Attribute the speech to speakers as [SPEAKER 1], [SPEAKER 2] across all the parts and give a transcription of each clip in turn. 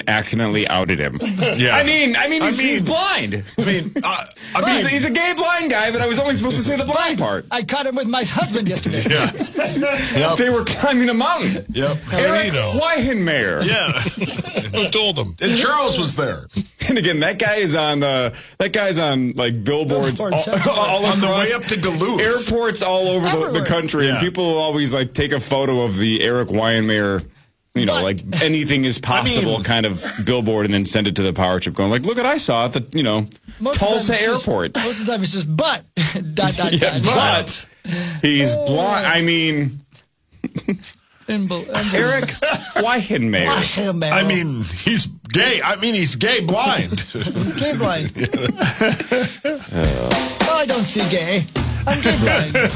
[SPEAKER 1] accidentally outed him.
[SPEAKER 2] Yeah.
[SPEAKER 1] I mean, he's blind. He's a gay blind guy, but I was only supposed to say the blind part.
[SPEAKER 3] I caught him with my husband yesterday.
[SPEAKER 2] Yeah. Yep.
[SPEAKER 1] They were climbing a mountain.
[SPEAKER 2] Yep.
[SPEAKER 1] Eric Weihenmayer.
[SPEAKER 2] Yeah. Who told him? And Charles was there.
[SPEAKER 1] And again, that guy's on like billboards all
[SPEAKER 2] on the
[SPEAKER 1] across
[SPEAKER 2] way up to Duluth.
[SPEAKER 1] airports all over the country, and people will always like take a photo of the Eric Weihenmayer, like anything is possible kind of billboard, and then send it to the Power Trip, going like, look what I saw at the Tulsa airport.
[SPEAKER 3] Most of the time it's just but ...
[SPEAKER 1] But he's blind. I mean. Eric Weihenmayer.
[SPEAKER 2] I mean, he's gay. I mean, he's gay blind.
[SPEAKER 3] Gay blind. I don't see gay. I'm gay blind.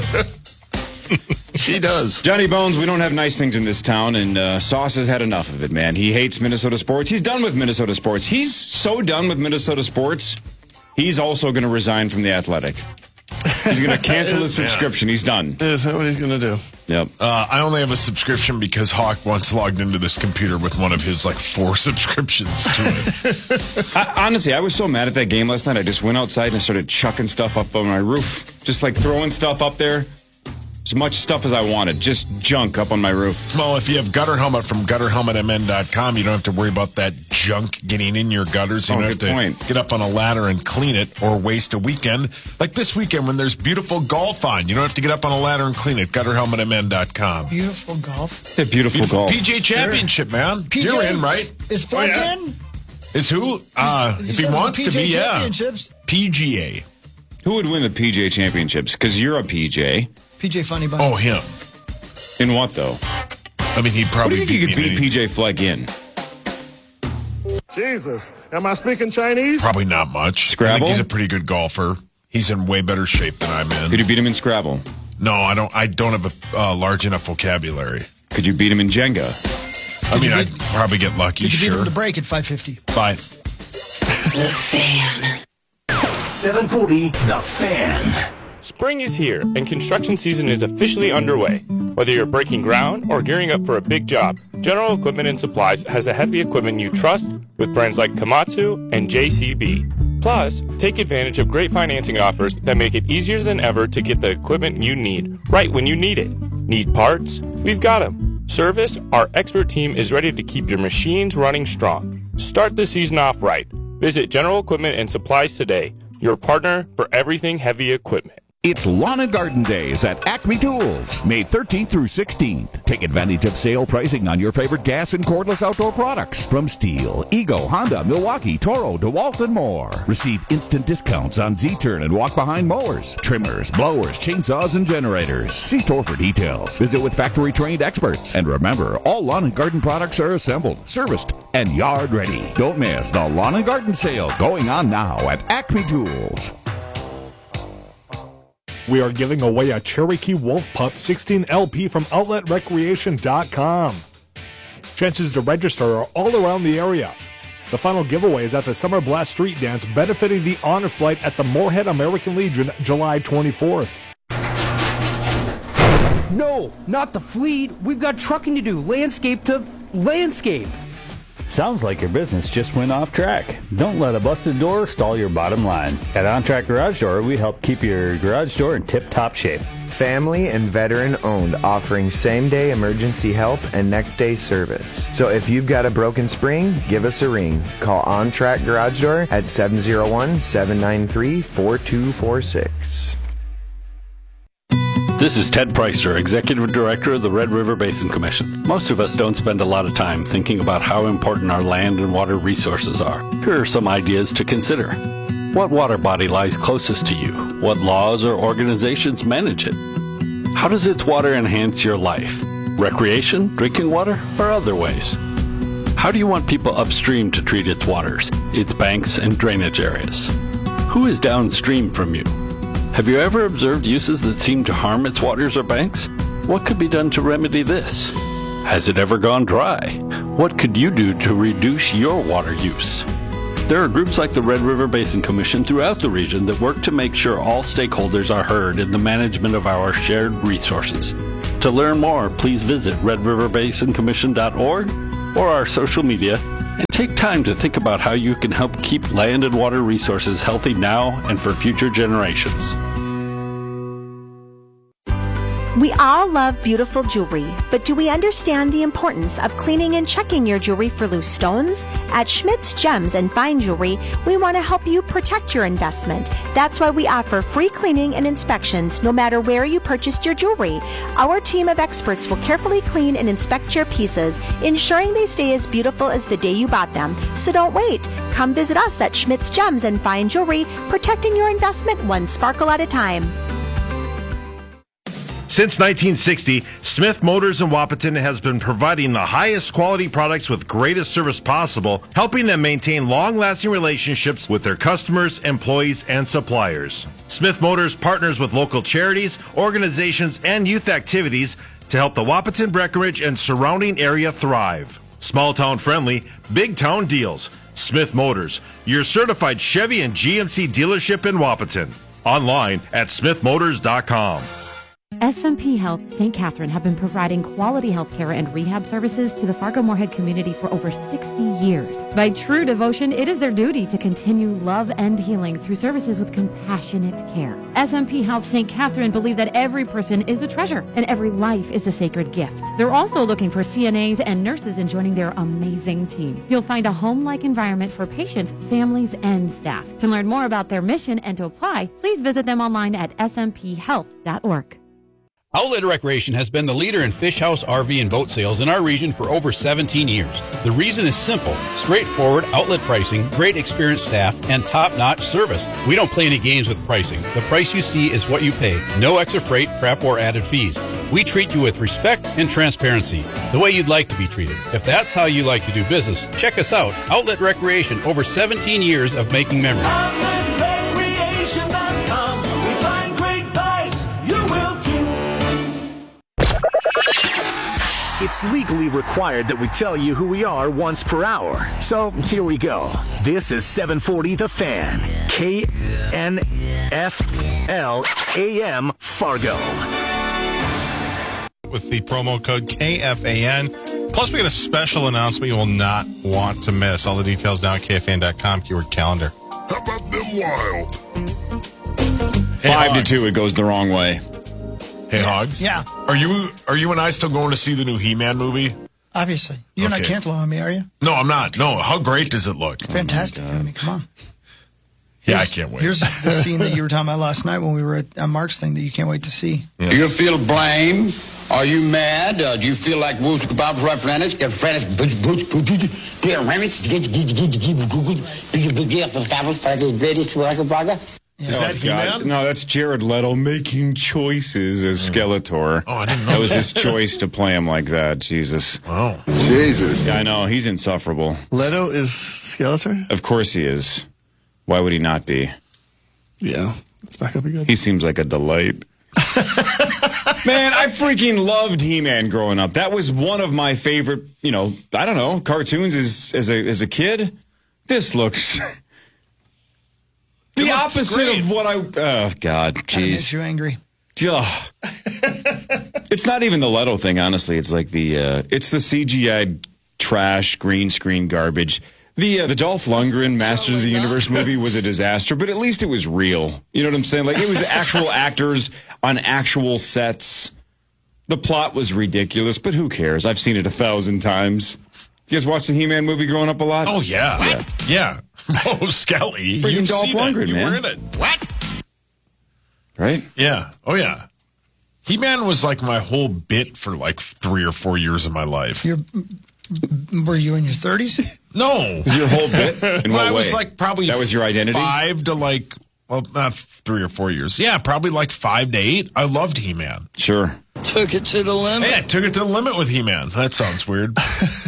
[SPEAKER 4] She does.
[SPEAKER 1] Johnny Bones, we don't have nice things in this town, and Sauce has had enough of it, man. He hates Minnesota sports. He's done with Minnesota sports. He's so done with Minnesota sports, he's also going to resign from The Athletic. He's going to cancel his subscription. He's done.
[SPEAKER 4] Is that what he's going to do?
[SPEAKER 1] Yep.
[SPEAKER 2] I only have a subscription because Hawk once logged into this computer with one of his 4 subscriptions to it.
[SPEAKER 1] Honestly, I was so mad at that game last night. I just went outside and I started chucking stuff up on my roof. Just throwing stuff up there. As much stuff as I wanted. Just junk up on my roof.
[SPEAKER 2] Well, if you have Gutter Helmet from gutterhelmetmn.com, you don't have to worry about that junk getting in your gutters. You don't have to get up on a ladder and clean it or waste a weekend. Like this weekend when there's beautiful golf on. You don't have to get up on a ladder and clean it. Gutterhelmetmn.com.
[SPEAKER 3] Beautiful golf.
[SPEAKER 1] Yeah, beautiful golf.
[SPEAKER 2] PGA Championship, man.
[SPEAKER 3] PJ
[SPEAKER 2] You're in, right?
[SPEAKER 3] Is Fleck in?
[SPEAKER 2] Is who? If he wants to be, yeah. PGA.
[SPEAKER 1] Who would win the PGA Championships? Because you're a PJ.
[SPEAKER 3] PJ Funny Bone.
[SPEAKER 2] Oh, him.
[SPEAKER 1] In what, though?
[SPEAKER 2] I mean, he'd probably
[SPEAKER 1] what do you think you could beat PJ Fleck in?
[SPEAKER 4] Jesus. Am I speaking Chinese?
[SPEAKER 2] Probably not much.
[SPEAKER 1] Scrabble?
[SPEAKER 2] I think he's a pretty good golfer. He's in way better shape than I'm in.
[SPEAKER 1] Could you beat him in Scrabble?
[SPEAKER 2] No, I don't have a large enough vocabulary.
[SPEAKER 1] Could you beat him in Jenga?
[SPEAKER 2] I'd probably get lucky,
[SPEAKER 3] Could you beat
[SPEAKER 2] sure.
[SPEAKER 3] him to break at 550?
[SPEAKER 2] Fine.
[SPEAKER 5] The Fan. 740, The Fan.
[SPEAKER 6] Spring is here, and construction season is officially underway. Whether you're breaking ground or gearing up for a big job, General Equipment and Supplies has the heavy equipment you trust with brands like Komatsu and JCB. Plus, take advantage of great financing offers that make it easier than ever to get the equipment you need right when you need it. Need parts? We've got them. Service? Our expert team is ready to keep your machines running strong. Start the season off right. Visit General Equipment and Supplies today, your partner for everything heavy equipment.
[SPEAKER 7] It's Lawn and Garden Days at Acme Tools, May 13th through 16th. Take advantage of sale pricing on your favorite gas and cordless outdoor products from Stihl, Ego, Honda, Milwaukee, Toro, DeWalt, and more. Receive instant discounts on Z-Turn and walk-behind mowers, trimmers, blowers, chainsaws, and generators. See store for details. Visit with factory-trained experts. And remember, all lawn and garden products are assembled, serviced, and yard ready. Don't miss the Lawn and Garden Sale going on now at Acme Tools.
[SPEAKER 8] We are giving away a Cherokee Wolf Pup 16 LP from OutletRecreation.com. Chances to register are all around the area. The final giveaway is at the Summer Blast Street Dance benefiting the Honor Flight at the Moorhead American Legion July 24th.
[SPEAKER 9] No, not the fleet. We've got trucking to do. Landscape to landscape.
[SPEAKER 10] Sounds like your business just went off track. Don't let a busted door stall your bottom line. At OnTrack Garage Door, we help keep your garage door in tip-top shape.
[SPEAKER 11] Family and veteran owned, offering same-day emergency help and next-day service. So if you've got a broken spring, give us a ring. Call OnTrack Garage Door at 701-793-4246.
[SPEAKER 12] This is Ted Preister, Executive Director of the Red River Basin Commission. Most of us don't spend a lot of time thinking about how important our land and water resources are. Here are some ideas to consider. What water body lies closest to you? What laws or organizations manage it? How does its water enhance your life? Recreation, drinking water, or other ways? How do you want people upstream to treat its waters, its banks and drainage areas? Who is downstream from you? Have you ever observed uses that seem to harm its waters or banks? What could be done to remedy this? Has it ever gone dry? What could you do to reduce your water use? There are groups like the Red River Basin Commission throughout the region that work to make sure all stakeholders are heard in the management of our shared resources. To learn more, please visit redriverbasincommission.org or our social media And take time to think about how you can help keep land and water resources healthy now and for future generations.
[SPEAKER 13] We all love beautiful jewelry, but do we understand the importance of cleaning and checking your jewelry for loose stones? At Schmidt's Gems and Fine Jewelry, we want to help you protect your investment. That's why we offer free cleaning and inspections no matter where you purchased your jewelry. Our team of experts will carefully clean and inspect your pieces, ensuring they stay as beautiful as the day you bought them. So don't wait. Come visit us at Schmidt's Gems and Fine Jewelry, protecting your investment one sparkle at a time.
[SPEAKER 14] Since 1960, Smith Motors in Wahpeton has been providing the highest quality products with greatest service possible, helping them maintain long-lasting relationships with their customers, employees, and suppliers. Smith Motors partners with local charities, organizations, and youth activities to help the Wahpeton, Breckenridge, and surrounding area thrive. Small town friendly, big town deals. Smith Motors, your certified Chevy and GMC dealership in Wahpeton. Online at smithmotors.com.
[SPEAKER 15] SMP Health St. Catherine have been providing quality health care and rehab services to the Fargo-Moorhead community for over 60 years. By true devotion, it is their duty to continue love and healing through services with compassionate care. SMP Health St. Catherine believe that every person is a treasure and every life is a sacred gift. They're also looking for CNAs and nurses in joining their amazing team. You'll find a home-like environment for patients, families, and staff. To learn more about their mission and to apply, please visit them online at smphhealth.org.
[SPEAKER 16] Outlet Recreation has been the leader in fish house, RV, and boat sales in our region for over 17 years. The reason is simple: straightforward outlet pricing, great experienced staff, and top-notch service. We don't play any games with pricing. The price you see is what you pay. No extra freight, prep, or added fees. We treat you with respect and transparency, the way you'd like to be treated. If that's how you like to do business, check us out. Outlet Recreation, over 17 years of making memories.
[SPEAKER 5] OutletRecreation.com. We find great buys. You will too.
[SPEAKER 17] It's legally required that we tell you who we are once per hour. So here we go. This is 740 The Fan. KNFL AM Fargo.
[SPEAKER 18] With the promo code KFAN. Plus, we got a special announcement you will not want to miss. All the details now at KFAN.com, keyword calendar.
[SPEAKER 2] How about them wild?
[SPEAKER 1] 5-2, it goes the wrong way.
[SPEAKER 2] Hey, Hogs.
[SPEAKER 3] Yeah.
[SPEAKER 2] Are you and I still going to see the new He-Man movie?
[SPEAKER 3] Obviously. You're not canceling on me, are you?
[SPEAKER 2] No, I'm not. No. How great does it look?
[SPEAKER 3] Fantastic. I mean, come on.
[SPEAKER 2] Yeah, I can't wait.
[SPEAKER 3] Here's the scene that you were talking about last night when we were at Mark's thing that you can't wait to see.
[SPEAKER 19] Yeah. Do you feel blame? Are you mad? Do you feel like Wolf's about right friends? Is
[SPEAKER 2] that He-Man?
[SPEAKER 1] No, that's Jared Leto making choices as Skeletor.
[SPEAKER 2] Oh, I didn't know
[SPEAKER 1] that was his choice to play him like that. Jesus.
[SPEAKER 2] Oh.
[SPEAKER 4] Jesus.
[SPEAKER 1] Yeah, I know. He's insufferable.
[SPEAKER 4] Leto is Skeletor?
[SPEAKER 1] Of course he is. Why would he not be?
[SPEAKER 4] Yeah. It's not going to be good.
[SPEAKER 1] He seems like a delight. Man, I freaking loved He-Man growing up. That was one of my favorite, I don't know, cartoons as a kid. This looks the opposite of what I... Oh, God, jeez.
[SPEAKER 3] Makes you angry.
[SPEAKER 1] Ugh. It's not even the Leto thing, honestly. It's like it's the CGI trash, green screen garbage. The Dolph Lundgren Masters of the Universe movie was a disaster, but at least it was real. You know what I'm saying? Like, it was actual actors on actual sets. The plot was ridiculous, but who cares? I've seen it 1,000 times. You guys watch the He-Man movie growing up a lot?
[SPEAKER 2] Oh, yeah. Yeah. Oh, Skelly.
[SPEAKER 1] Freaking Dolph Lundgren,
[SPEAKER 2] you
[SPEAKER 1] man.
[SPEAKER 2] were in it. What?
[SPEAKER 1] Right?
[SPEAKER 2] Yeah. Oh, yeah. He-Man was like my whole bit for like 3 or 4 years of my life.
[SPEAKER 3] Were you in your 30s?
[SPEAKER 2] No.
[SPEAKER 1] Was your whole bit? In what
[SPEAKER 2] I was
[SPEAKER 1] way?
[SPEAKER 2] like probably
[SPEAKER 1] that was your identity?
[SPEAKER 2] 5 to like, well, not 3 or 4 years. Yeah, probably like 5 to 8. I loved He-Man.
[SPEAKER 1] Sure.
[SPEAKER 3] Took it to the limit.
[SPEAKER 2] Yeah, took it to the limit with He-Man. That sounds weird.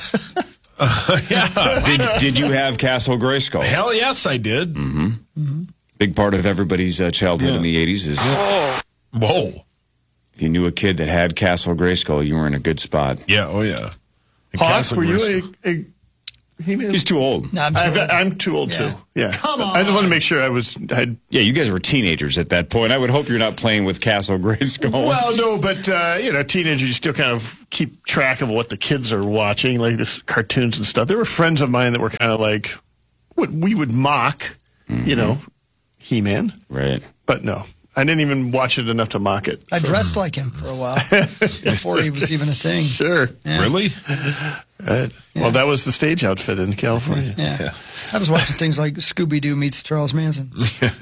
[SPEAKER 2] Yeah.
[SPEAKER 1] Did you have Castle Grayskull?
[SPEAKER 2] Hell yes, I did.
[SPEAKER 1] Mm-hmm. Mm-hmm. Big part of everybody's childhood in the 80s is...
[SPEAKER 2] Whoa.
[SPEAKER 1] If you knew a kid that had Castle Grayskull, you were in a good spot.
[SPEAKER 2] Yeah, oh yeah.
[SPEAKER 4] Hawk, were you
[SPEAKER 1] He's too old.
[SPEAKER 3] No,
[SPEAKER 4] I'm too old too. Yeah.
[SPEAKER 3] Come on.
[SPEAKER 4] I just want to make sure
[SPEAKER 1] Yeah, you guys were teenagers at that point. I would hope you're not playing with Castle Grayskull.
[SPEAKER 4] Well, no, but teenagers, you still kind of keep track of what the kids are watching, like this cartoons and stuff. There were friends of mine that were kind of like what we would mock, He-Man.
[SPEAKER 1] Right.
[SPEAKER 4] But no, I didn't even watch it enough to mock it.
[SPEAKER 3] I dressed like him for a while before he was even a thing.
[SPEAKER 4] Sure.
[SPEAKER 3] Yeah.
[SPEAKER 2] Really?
[SPEAKER 4] Right. Yeah. Well, that was the stage outfit in California.
[SPEAKER 3] Yeah. I was watching things like Scooby-Doo meets Charles Manson.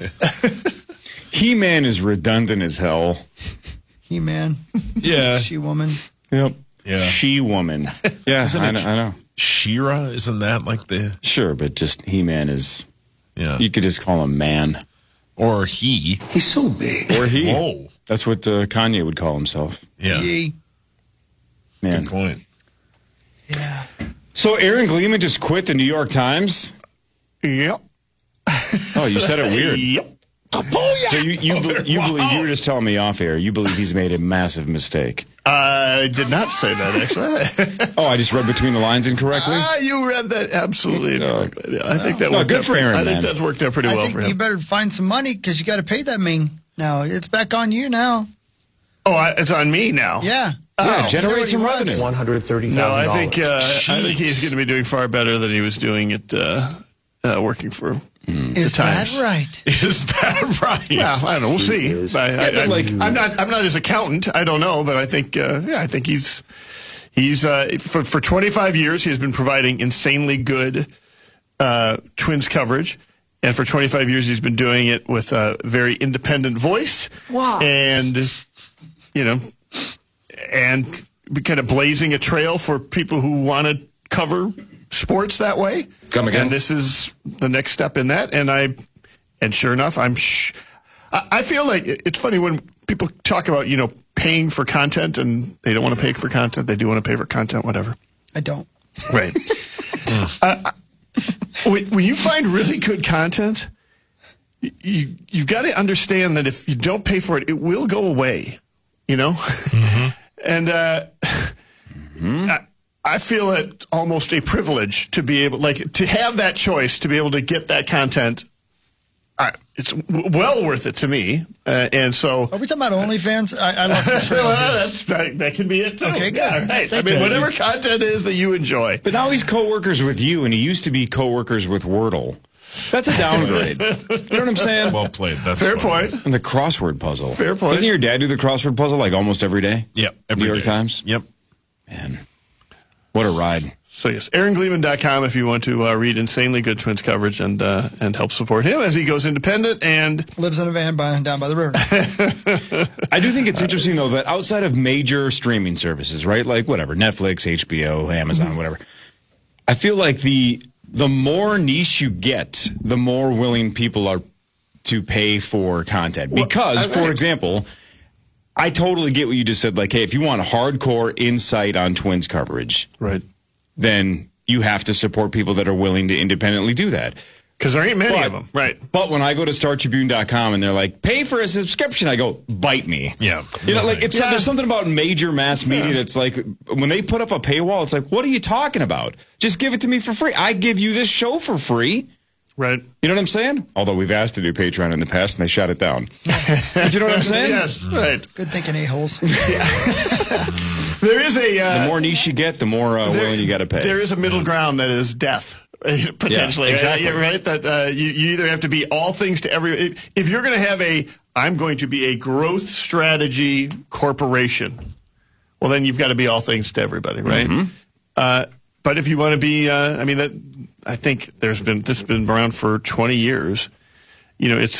[SPEAKER 1] He-Man is redundant as hell.
[SPEAKER 3] He-Man.
[SPEAKER 2] Yeah.
[SPEAKER 3] She-Woman.
[SPEAKER 1] Yep.
[SPEAKER 2] Yeah.
[SPEAKER 1] She-Woman. Yeah, I know.
[SPEAKER 2] She-Ra, isn't that like the...
[SPEAKER 1] Sure, but just He-Man is...
[SPEAKER 2] Yeah.
[SPEAKER 1] You could just call him man.
[SPEAKER 2] Or he.
[SPEAKER 19] He's so big.
[SPEAKER 1] Or he.
[SPEAKER 2] Whoa.
[SPEAKER 1] That's what Kanye would call himself.
[SPEAKER 2] Yeah.
[SPEAKER 3] Yee.
[SPEAKER 1] Man.
[SPEAKER 2] Good point.
[SPEAKER 3] Yeah.
[SPEAKER 1] So Aaron Gleeman just quit the New York Times?
[SPEAKER 4] Yep.
[SPEAKER 1] Oh, you said it weird.
[SPEAKER 4] Yep.
[SPEAKER 1] So you believe, you were just telling me off air, you believe he's made a massive mistake.
[SPEAKER 4] I did not say that, actually.
[SPEAKER 1] Oh, I just read between the lines incorrectly?
[SPEAKER 4] You read that absolutely incorrectly. Yeah, I think that worked
[SPEAKER 1] good
[SPEAKER 4] out
[SPEAKER 1] for Aaron,
[SPEAKER 4] I think
[SPEAKER 1] man.
[SPEAKER 4] that's worked out pretty well for him.
[SPEAKER 3] You better find some money because you got to pay that Ming. Now, it's back on you now.
[SPEAKER 4] Oh, it's on me now?
[SPEAKER 3] Yeah.
[SPEAKER 1] Yeah, generate some revenue.
[SPEAKER 11] $130,000.
[SPEAKER 4] No, I think he's going to be doing far better than he was doing it working for
[SPEAKER 3] Is
[SPEAKER 4] the Times.
[SPEAKER 3] that right?
[SPEAKER 2] Is that right?
[SPEAKER 4] Well, I don't know. We'll see. I'm not his accountant. I don't know, but I think I think he's for 25 years he has been providing insanely good Twins coverage. And for 25 years, he's been doing it with a very independent voice.
[SPEAKER 3] Wow.
[SPEAKER 4] And, and kind of blazing a trail for people who want to cover sports that way.
[SPEAKER 1] Come again.
[SPEAKER 4] And this is the next step in that. And sure enough, I feel like it's funny when people talk about, paying for content and they don't want to pay for content. They do want to pay for content, whatever.
[SPEAKER 3] I don't.
[SPEAKER 4] Right. When you find really good content, you've got to understand that if you don't pay for it, it will go away, Mm-hmm. And I feel it almost a privilege to be able, to have that choice, to be able to get that content. It's well worth it to me. And so...
[SPEAKER 3] Are we talking about OnlyFans? I lost the trail.
[SPEAKER 4] That can be it, too.
[SPEAKER 3] Okay, good.
[SPEAKER 4] Yeah, right. Whatever content is that you enjoy.
[SPEAKER 1] But now he's co-workers with you, and he used to be co-workers with Wordle. That's a downgrade. You know what I'm saying?
[SPEAKER 2] Well played. That's
[SPEAKER 4] fair
[SPEAKER 2] funny.
[SPEAKER 4] point.
[SPEAKER 1] And the crossword puzzle.
[SPEAKER 4] Fair point.
[SPEAKER 1] Doesn't your dad do the crossword puzzle almost every day?
[SPEAKER 2] Yep. Every
[SPEAKER 1] New York
[SPEAKER 2] day.
[SPEAKER 1] Times?
[SPEAKER 2] Yep.
[SPEAKER 1] Man, what a ride.
[SPEAKER 4] So yes, AaronGleeman.com if you want to read insanely good Twins coverage and help support him as he goes independent and
[SPEAKER 3] lives in a van down by the river.
[SPEAKER 1] I do think it's interesting though that outside of major streaming services, right, like whatever, Netflix, HBO, Amazon, whatever, I feel like the more niche you get, the more willing people are to pay for content. Because, for example, I totally get what you just said. Like, hey, if you want hardcore insight on Twins coverage,
[SPEAKER 4] right,
[SPEAKER 1] then you have to support people that are willing to independently do that.
[SPEAKER 4] Because there ain't many of them. Right.
[SPEAKER 1] But when I go to StarTribune.com and they're like, pay for a subscription, I go, bite me.
[SPEAKER 2] Yeah.
[SPEAKER 1] There's something about major mass media that's like, when they put up a paywall, it's like, what are you talking about? Just give it to me for free. I give you this show for free.
[SPEAKER 4] Right.
[SPEAKER 1] You know what I'm saying? Although we've asked to do Patreon in the past and they shut it down. But you know what I'm saying?
[SPEAKER 4] Yes, right.
[SPEAKER 3] Good thinking, a-holes.
[SPEAKER 4] There is a...
[SPEAKER 1] the more niche you get, the more willing you got to pay.
[SPEAKER 4] There is a middle ground that is death. Potentially,
[SPEAKER 1] yeah, exactly.
[SPEAKER 4] Right? That you either have to be all things to every. If you're going to have I'm going to be a growth strategy corporation, well, then you've got to be all things to everybody, right? Mm-hmm. But if you want to be, I think this has been around for 20 years. It's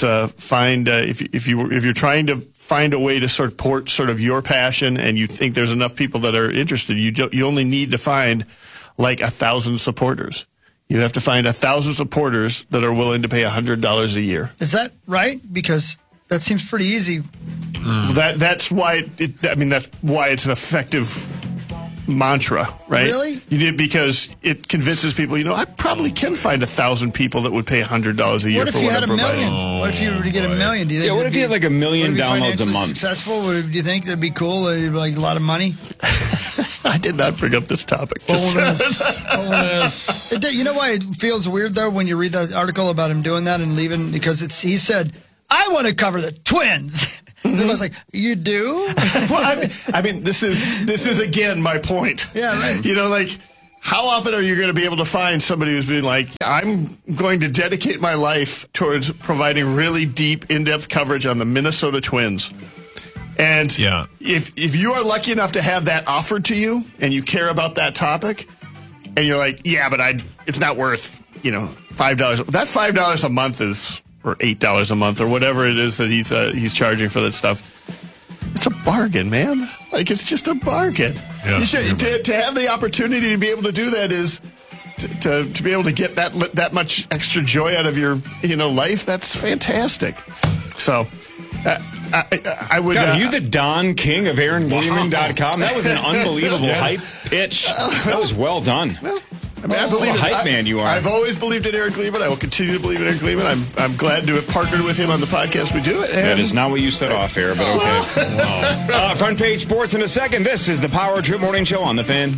[SPEAKER 4] if you're trying to find a way to support sort of your passion, and you think there's enough people that are interested, you only need to find like 1,000 supporters. You have to find 1,000 supporters that are willing to pay $100 a year.
[SPEAKER 3] Is that right? Because that seems pretty easy.
[SPEAKER 4] That's why that's why it's an effective mantra, right?
[SPEAKER 3] Really?
[SPEAKER 4] You did, because it convinces people, I probably can find 1,000 people that would pay $100 a year
[SPEAKER 3] What if
[SPEAKER 4] for
[SPEAKER 3] you
[SPEAKER 4] what
[SPEAKER 3] had
[SPEAKER 4] I'm
[SPEAKER 3] $1 million?
[SPEAKER 4] providing.
[SPEAKER 3] What if you were to get $1 million? Do you think?
[SPEAKER 1] What if you had like 1 million downloads a month?
[SPEAKER 3] Successful? Do you think that'd be cool? Like a lot of money?
[SPEAKER 4] I did not bring up this topic.
[SPEAKER 3] Bonus. You know why it feels weird though when you read the article about him doing that and leaving? Because he said, "I want to cover the Twins." And I was like, "You do?"
[SPEAKER 4] Well, I mean, this is again my point.
[SPEAKER 3] Yeah, right.
[SPEAKER 4] Like, how often are you going to be able to find somebody who's been like, I'm going to dedicate my life towards providing really deep, in-depth coverage on the Minnesota Twins? And if you are lucky enough to have that offered to you and you care about that topic, and you're like, yeah, but it's not worth, $5. That $5 a month or $8 a month or whatever it is that he's charging for that stuff. It's a bargain, man. Like, it's just a bargain. Yeah, to have the opportunity to be able to do that is to be able to get that much extra joy out of your life. That's fantastic. So I would.
[SPEAKER 1] God, are you the Don King of AaronGleeman.com? That was an unbelievable hype pitch. That was well done.
[SPEAKER 4] Well, I believe
[SPEAKER 1] what a hype man you are.
[SPEAKER 4] I've always believed in Aaron Gleeman. I will continue to believe in Aaron Gleeman. I'm glad to have partnered with him on the podcast. We do it.
[SPEAKER 1] That is not what you said off air, but okay. Wow. Front page sports in a second. This is the Power Trip Morning Show on The Fan.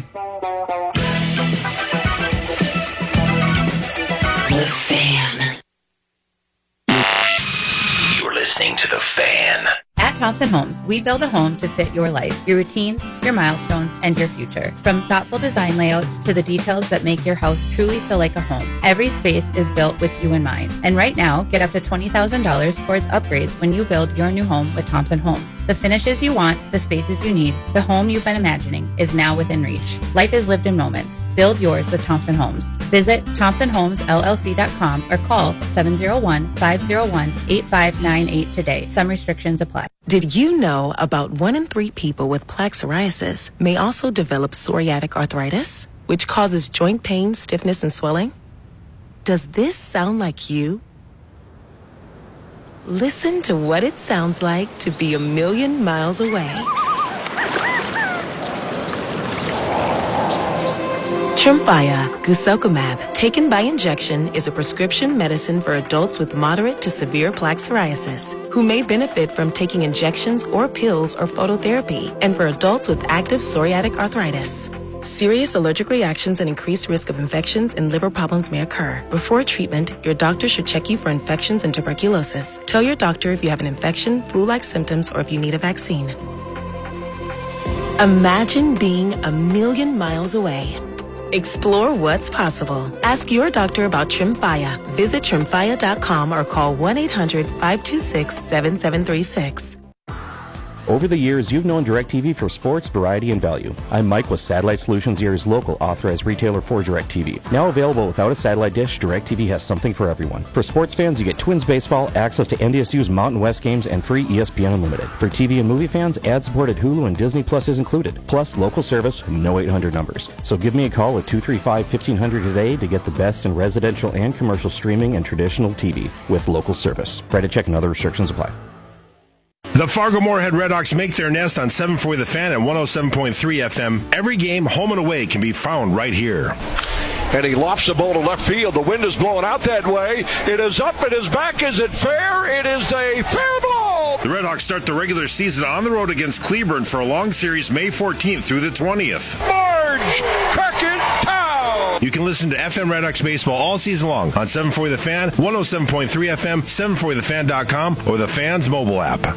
[SPEAKER 20] The Fan. You're listening to The Fan.
[SPEAKER 21] At Thompson Homes, we build a home to fit your life, your routines, your milestones, and your future. From thoughtful design layouts to the details that make your house truly feel like a home, every space is built with you in mind. And right now, get up to $20,000 towards upgrades when you build your new home with Thompson Homes. The finishes you want, the spaces you need, the home you've been imagining is now within reach. Life is lived in moments. Build yours with Thompson Homes. Visit ThompsonHomesLLC.com or call 701-501-8598 today. Some restrictions apply.
[SPEAKER 22] Did you know about 1 in 3 people with plaque psoriasis may also develop psoriatic arthritis, which causes joint pain, stiffness, and swelling? Does this sound like you? Listen to what it sounds like to be 1,000,000 miles away. Tremfya guselkumab, taken by injection, is a prescription medicine for adults with moderate to severe plaque psoriasis who may benefit from taking injections or pills or phototherapy, and for adults with active psoriatic arthritis. Serious allergic reactions and increased risk of infections and liver problems may occur. Before treatment, your doctor should check you for infections and tuberculosis. Tell your doctor if you have an infection, flu-like symptoms, or if you need a vaccine. Imagine being 1,000,000 miles away. Explore what's possible. Ask your doctor about Tremfya. Visit Tremfya.com or call 1-800-526-7736.
[SPEAKER 23] Over the years, you've known DirecTV for sports, variety, and value. I'm Mike with Satellite Solutions, Erie's local authorized retailer for DirecTV. Now available without a satellite dish, DirecTV has something for everyone. For sports fans, you get Twins baseball, access to NDSU's Mountain West games, and free ESPN Unlimited. For TV and movie fans, ad-supported Hulu and Disney Plus is included, plus local service, no 800 numbers. So give me a call at 235-1500 today to get the best in residential and commercial streaming and traditional TV with local service. Credit check and other restrictions apply.
[SPEAKER 14] The Fargo-Moorhead Redhawks make their nest on 740 The Fan at 107.3 FM. Every game, home and away, can be found right here.
[SPEAKER 7] And he lofts the ball to left field. The wind is blowing out that way. It is up, it is back. Is it fair? It is a fair ball.
[SPEAKER 14] The Redhawks start the regular season on the road against Cleburne for a long series May 14th through the 20th.
[SPEAKER 7] Marge Crockett-Town.
[SPEAKER 14] You can listen to FM Redhawks baseball all season long on 740 The Fan, 107.3 FM, 740thefan.com, or the Fan's mobile app.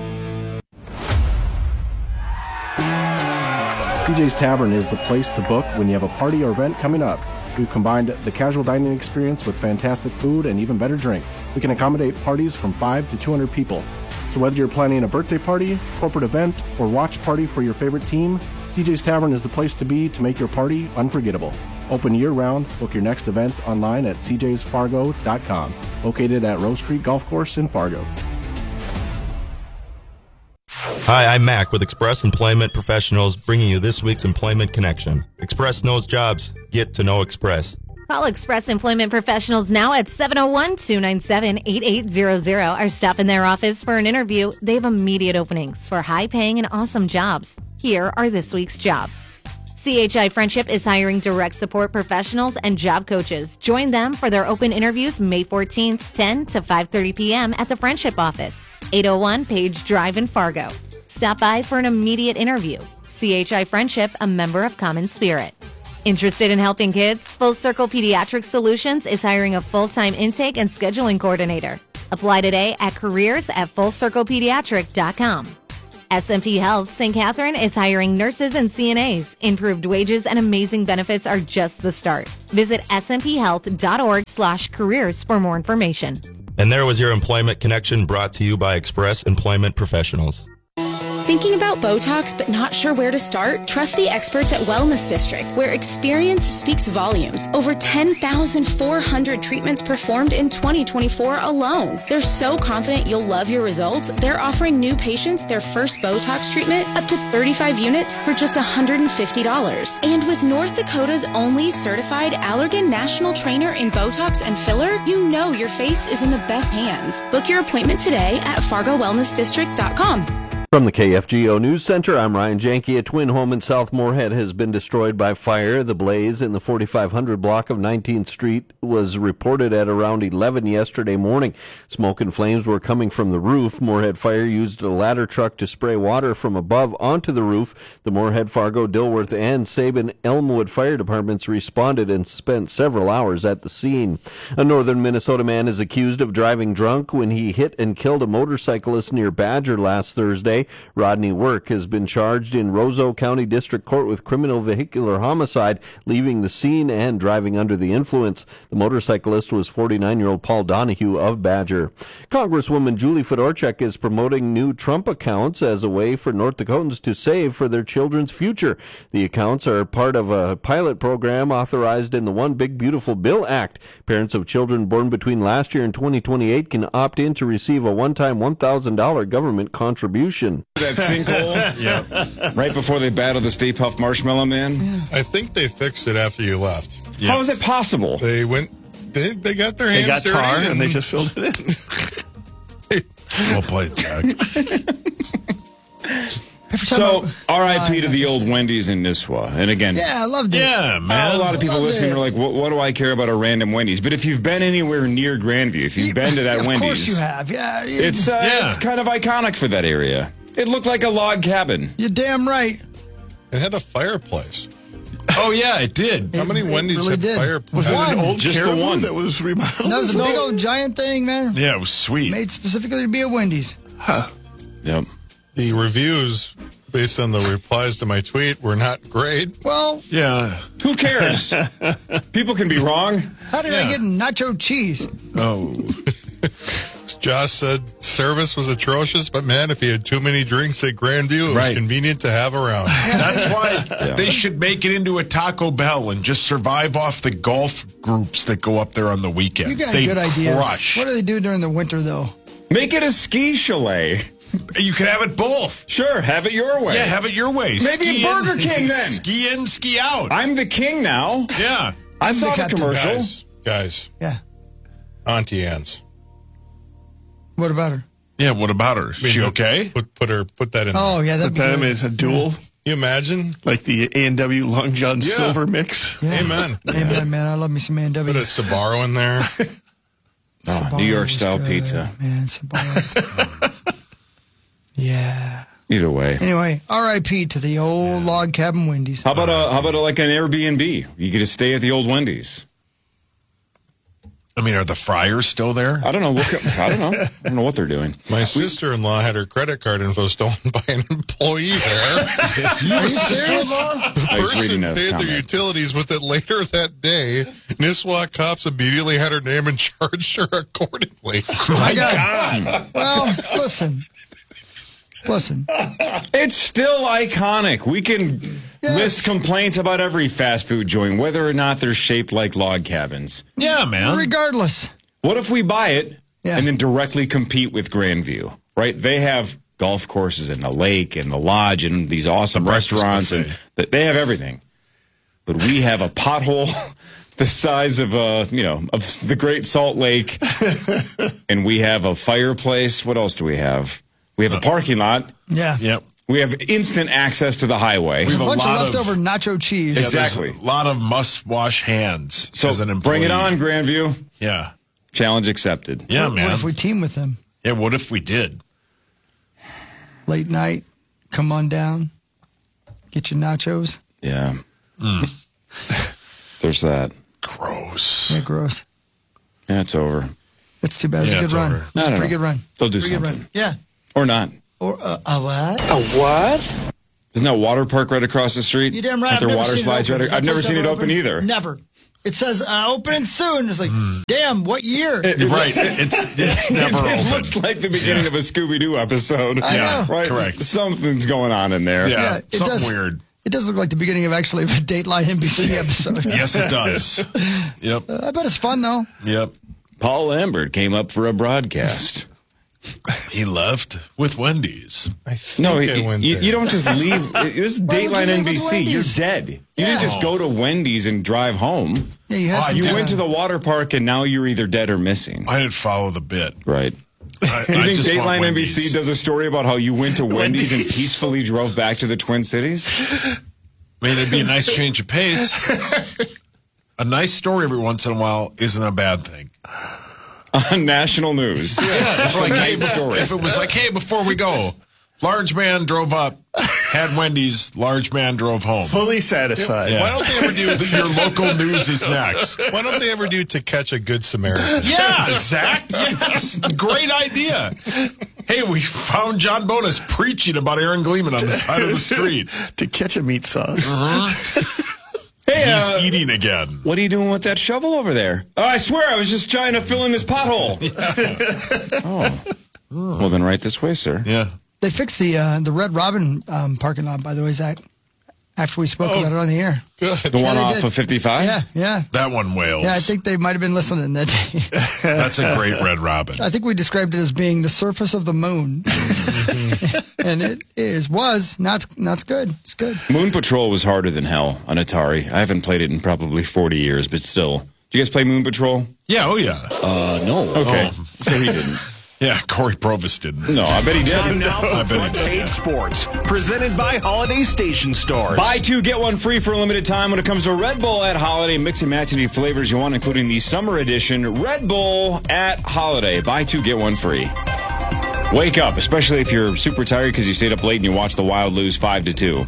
[SPEAKER 24] CJ's Tavern is the place to book when you have a party or event coming up. We've combined the casual dining experience with fantastic food and even better drinks. We can accommodate parties from 5 to 200 people. So whether you're planning a birthday party, corporate event, or watch party for your favorite team, CJ's Tavern is the place to be to make your party unforgettable. Open year-round. Book your next event online at cjsfargo.com. Located at Rose Creek Golf Course in Fargo.
[SPEAKER 25] Hi, I'm Mac with Express Employment Professionals, bringing you this week's Employment Connection. Express knows jobs. Get to know Express.
[SPEAKER 26] Call Express Employment Professionals now at 701-297-8800 or stop in their office for an interview. They have immediate openings for high-paying and awesome jobs. Here are this week's jobs. CHI Friendship is hiring direct support professionals and job coaches. Join them for their open interviews May 14th, 10 to 5:30 p.m. at the Friendship office, 801 Page Drive in Fargo. Stop by for an immediate interview. CHI Friendship, a member of Common Spirit. Interested in helping kids? Full Circle Pediatric Solutions is hiring a full-time intake and scheduling coordinator. Apply today at careers@fullcirclepediatric.com. SMP Health St. Catherine is hiring nurses and CNAs. Improved wages and amazing benefits are just the start. Visit smphealth.org/careers for more information.
[SPEAKER 25] And there was your Employment Connection, brought to you by Express Employment Professionals.
[SPEAKER 6] Thinking about Botox but not sure where to start? Trust the experts at Wellness District, where experience speaks volumes. Over 10,400 treatments performed in 2024 alone. They're so confident you'll love your results, they're offering new patients their first Botox treatment up to 35 units for just $150. And with North Dakota's only certified Allergan National Trainer in Botox and filler, you know your face is in the best hands. Book your appointment today at FargoWellnessDistrict.com.
[SPEAKER 8] From the KFGO News Center, I'm Ryan Janke. A twin home in South Moorhead has been destroyed by fire. The blaze in the 4500 block of 19th Street was reported at around 11 yesterday morning. Smoke and flames were coming from the roof. Moorhead Fire used a ladder truck to spray water from above onto the roof. The Moorhead, Fargo, Dilworth, and Sabin Elmwood fire departments responded and spent several hours at the scene. A northern Minnesota man is accused of driving drunk when he hit and killed a motorcyclist near Badger last Thursday. Rodney Work has been charged in Roseau County District Court with criminal vehicular homicide, leaving the scene and driving under the influence. The motorcyclist was 49-year-old Paul Donahue of Badger. Congresswoman Julie Fedorchak is promoting new Trump accounts as a way for North Dakotans to save for their children's future. The accounts are part of a pilot program authorized in the One Big Beautiful Bill Act. Parents of children born between last year and 2028 can opt in to receive a one-time $1,000 government contribution.
[SPEAKER 1] That sinkhole,
[SPEAKER 18] Yeah.
[SPEAKER 1] right before they battled the Stay Puft Marshmallow Man.
[SPEAKER 18] I think they fixed it after you left.
[SPEAKER 1] How is it possible?
[SPEAKER 18] They went. They got their hands
[SPEAKER 4] They got
[SPEAKER 18] dirty
[SPEAKER 4] tar and they just filled it in.
[SPEAKER 2] Well played, Jack.
[SPEAKER 1] So, R.I.P. to the old Wendy's in Nisswa. And again,
[SPEAKER 3] Yeah, I loved it.
[SPEAKER 2] Yeah, man.
[SPEAKER 1] a lot of people
[SPEAKER 3] Loved
[SPEAKER 1] listening
[SPEAKER 3] it.
[SPEAKER 1] are like, what do I care about a random Wendy's? But if you've been anywhere near Grandview, if you've been to that
[SPEAKER 3] Of
[SPEAKER 1] Wendy's,
[SPEAKER 3] course you have. Yeah,
[SPEAKER 1] it's kind of iconic for that area. It looked like a log cabin.
[SPEAKER 3] You're damn right.
[SPEAKER 18] It had a fireplace.
[SPEAKER 2] Oh, yeah, it did.
[SPEAKER 18] How many Wendy's
[SPEAKER 3] really
[SPEAKER 18] had
[SPEAKER 3] did.
[SPEAKER 18] fireplace?
[SPEAKER 4] Was it an
[SPEAKER 3] One.
[SPEAKER 4] old
[SPEAKER 1] Just the
[SPEAKER 4] Caribou
[SPEAKER 1] one.
[SPEAKER 4] that was remodeled?
[SPEAKER 3] That was a big old giant thing, man.
[SPEAKER 2] Yeah, it was sweet.
[SPEAKER 3] Made specifically to be a Wendy's.
[SPEAKER 1] Yep.
[SPEAKER 18] The reviews, based on the replies to my tweet, were not great.
[SPEAKER 3] Well,
[SPEAKER 2] Yeah.
[SPEAKER 1] Who cares? People can be wrong.
[SPEAKER 3] how did I get nacho cheese?
[SPEAKER 2] Oh.
[SPEAKER 18] Josh said service was atrocious, but man, if he had too many drinks at Grandview, it was
[SPEAKER 2] Right.
[SPEAKER 18] convenient to have around.
[SPEAKER 2] That's why they should make it into a Taco Bell and just survive off the golf groups that go up there on the weekend.
[SPEAKER 3] You got
[SPEAKER 2] they
[SPEAKER 3] good ideas.
[SPEAKER 2] crush.
[SPEAKER 3] What do they do during the winter, though?
[SPEAKER 1] Make it a ski chalet.
[SPEAKER 2] You can have it both.
[SPEAKER 1] Sure, have it your way.
[SPEAKER 2] Yeah, have it your way.
[SPEAKER 1] Maybe
[SPEAKER 2] Ski
[SPEAKER 1] a Burger
[SPEAKER 2] in,
[SPEAKER 1] King then.
[SPEAKER 2] Ski in, ski out.
[SPEAKER 1] I'm the king now.
[SPEAKER 2] Yeah.
[SPEAKER 1] I saw the
[SPEAKER 3] captain.
[SPEAKER 1] commercial.
[SPEAKER 18] Guys,
[SPEAKER 3] Yeah.
[SPEAKER 18] Auntie Anne's.
[SPEAKER 3] What about her?
[SPEAKER 2] Yeah, what about her? Is she okay?
[SPEAKER 18] Put that in.
[SPEAKER 3] Oh, yeah, that'd
[SPEAKER 4] But
[SPEAKER 3] be
[SPEAKER 4] then
[SPEAKER 3] good.
[SPEAKER 4] it's a dual,
[SPEAKER 18] Can you imagine?
[SPEAKER 4] like the A&W Long John
[SPEAKER 18] Yeah.
[SPEAKER 4] Silver mix.
[SPEAKER 3] Yeah.
[SPEAKER 18] Amen.
[SPEAKER 3] Amen, man. I love me some
[SPEAKER 18] Put a
[SPEAKER 3] A&W.
[SPEAKER 18] Sbarro in there.
[SPEAKER 3] Sbarro
[SPEAKER 1] New York
[SPEAKER 3] was
[SPEAKER 1] style
[SPEAKER 3] good,
[SPEAKER 1] pizza.
[SPEAKER 3] Man, Sbarro. Yeah.
[SPEAKER 1] Either way.
[SPEAKER 3] Anyway, R.I.P. to the old log cabin Wendy's.
[SPEAKER 1] How about like an Airbnb? You could just stay at the old Wendy's.
[SPEAKER 2] I mean, are the fryers still there?
[SPEAKER 1] I don't know. I don't know what they're doing.
[SPEAKER 18] My sister-in-law had her credit card info stolen by an employee there.
[SPEAKER 3] Are you serious?
[SPEAKER 18] The
[SPEAKER 1] I was reading
[SPEAKER 18] person
[SPEAKER 1] a
[SPEAKER 18] paid
[SPEAKER 1] comment.
[SPEAKER 18] their utilities with it later that day. Nisswa cops immediately had her name and charged her accordingly.
[SPEAKER 3] My God. Well, listen.
[SPEAKER 1] It's still iconic. We can list complaints about every fast food joint, whether or not they're shaped like log cabins.
[SPEAKER 2] Yeah, man.
[SPEAKER 3] Regardless.
[SPEAKER 1] What if we buy it and then directly compete with Grandview? Right? They have golf courses and the lake and the lodge and these awesome restaurants, and they have everything. But we have a pothole the size of of the Great Salt Lake, and we have a fireplace. What else do we have? We have a parking lot.
[SPEAKER 3] Yeah.
[SPEAKER 2] Yep.
[SPEAKER 1] We have instant access to the highway.
[SPEAKER 3] We have a bunch of leftover nacho cheese.
[SPEAKER 1] Exactly.
[SPEAKER 2] A lot of must-wash hands
[SPEAKER 1] So
[SPEAKER 2] as an employee.
[SPEAKER 1] bring it on, Grandview.
[SPEAKER 2] Yeah.
[SPEAKER 1] Challenge accepted.
[SPEAKER 2] Yeah,
[SPEAKER 3] What
[SPEAKER 2] man.
[SPEAKER 3] if we team with them?
[SPEAKER 2] Yeah, what if we did?
[SPEAKER 3] Late night, come on down, get your nachos.
[SPEAKER 1] Yeah. There's that.
[SPEAKER 2] Gross.
[SPEAKER 3] Yeah, gross.
[SPEAKER 1] Yeah, it's over.
[SPEAKER 3] That's too bad. It's a good run.
[SPEAKER 1] over.
[SPEAKER 3] It's
[SPEAKER 1] No,
[SPEAKER 3] a
[SPEAKER 1] no,
[SPEAKER 3] pretty
[SPEAKER 1] no.
[SPEAKER 3] good run.
[SPEAKER 1] They'll do
[SPEAKER 3] Pretty good
[SPEAKER 1] something.
[SPEAKER 3] run. Yeah.
[SPEAKER 1] Or not.
[SPEAKER 3] Or a what?
[SPEAKER 1] A what? Isn't that water park right across the street?
[SPEAKER 3] You damn right.
[SPEAKER 1] Aren't
[SPEAKER 3] I've
[SPEAKER 1] there
[SPEAKER 3] never
[SPEAKER 1] water
[SPEAKER 3] seen it
[SPEAKER 1] slides
[SPEAKER 3] open.
[SPEAKER 1] right?
[SPEAKER 3] Is that
[SPEAKER 1] I've never
[SPEAKER 3] place
[SPEAKER 1] seen it
[SPEAKER 3] ever
[SPEAKER 1] open either.
[SPEAKER 3] Never. It says opening soon. It's like, damn, what year?
[SPEAKER 2] Right. It's never
[SPEAKER 1] It
[SPEAKER 2] open.
[SPEAKER 1] looks like the beginning of a Scooby-Doo episode.
[SPEAKER 3] I know.
[SPEAKER 1] Right?
[SPEAKER 2] Correct.
[SPEAKER 1] Something's going on in there.
[SPEAKER 2] Yeah,
[SPEAKER 3] it
[SPEAKER 2] something
[SPEAKER 3] does.
[SPEAKER 2] weird.
[SPEAKER 3] It does look like the beginning of actually a Dateline NBC episode.
[SPEAKER 2] Yes, it does. Yep.
[SPEAKER 3] I bet it's fun, though.
[SPEAKER 2] Yep.
[SPEAKER 1] Paul Lambert came up for a broadcast.
[SPEAKER 2] He left with Wendy's.
[SPEAKER 1] No,
[SPEAKER 18] I went
[SPEAKER 1] you
[SPEAKER 18] there.
[SPEAKER 1] don't just leave. This is
[SPEAKER 3] Why would you
[SPEAKER 1] Dateline
[SPEAKER 3] leave with
[SPEAKER 1] NBC. You're
[SPEAKER 3] Wendy's?
[SPEAKER 1] dead. You
[SPEAKER 3] Yeah.
[SPEAKER 1] didn't just go to Wendy's and drive home.
[SPEAKER 3] Yeah, you had some
[SPEAKER 1] You
[SPEAKER 3] time.
[SPEAKER 1] went to the water park and now you're either dead or missing.
[SPEAKER 2] I didn't follow the bit.
[SPEAKER 1] Right.
[SPEAKER 2] I
[SPEAKER 1] You think
[SPEAKER 2] just want
[SPEAKER 1] Dateline
[SPEAKER 2] Wendy's.
[SPEAKER 1] NBC does a story about how you went to Wendy's and
[SPEAKER 4] Wendy's.
[SPEAKER 1] peacefully drove back to the Twin Cities?
[SPEAKER 2] I mean, it'd be a nice change of pace. A nice story every once in a while isn't a bad thing.
[SPEAKER 1] On national news.
[SPEAKER 2] Yeah, it's like, hey,
[SPEAKER 1] story.
[SPEAKER 2] if it was like, hey, before we go, large man drove up, had Wendy's, large man drove home.
[SPEAKER 4] Fully satisfied.
[SPEAKER 2] Yeah.
[SPEAKER 18] Why don't they ever do
[SPEAKER 2] Your local news is next.
[SPEAKER 18] Why don't they ever do To Catch a Good Samaritan?
[SPEAKER 2] Yeah, Zach. Yes, great idea. Hey, we found John Bonus preaching about Aaron Gleeman on the side of the street.
[SPEAKER 4] To catch a meat sauce.
[SPEAKER 1] Hey,
[SPEAKER 2] He's eating again.
[SPEAKER 1] what are you doing with that shovel over there? Oh, I swear, I was just trying to fill in this pothole. Oh. Well, then right this way, sir.
[SPEAKER 2] Yeah.
[SPEAKER 3] They fixed the Red Robin parking lot, by the way, Zach, after we spoke about it on the air.
[SPEAKER 18] Good.
[SPEAKER 1] The one
[SPEAKER 3] they
[SPEAKER 1] off
[SPEAKER 3] did.
[SPEAKER 1] of 55?
[SPEAKER 3] Yeah, yeah.
[SPEAKER 2] That one wails.
[SPEAKER 3] Yeah, I think they might have been listening that day.
[SPEAKER 2] That's a great Red Robin.
[SPEAKER 3] I think we described it as being the surface of the moon. And it was. Now it's good. It's good.
[SPEAKER 1] Moon Patrol was harder than hell on Atari. I haven't played it in probably 40 years, but still. Do you guys play Moon Patrol?
[SPEAKER 2] Yeah, oh yeah.
[SPEAKER 1] No. Okay. So he didn't.
[SPEAKER 2] Yeah, Corey Provis didn't.
[SPEAKER 1] No, I bet he did.
[SPEAKER 17] Time now
[SPEAKER 2] I
[SPEAKER 17] for
[SPEAKER 2] bet he
[SPEAKER 17] Front
[SPEAKER 2] did.
[SPEAKER 17] Page Sports, presented by Holiday Station Stores.
[SPEAKER 1] Buy two, get one free for a limited time when it comes to Red Bull at Holiday. Mix and match any flavors you want, including the summer edition Red Bull at Holiday. Buy two, get one free. Wake up, especially if you're super tired because you stayed up late and you watched the Wild lose 5-2.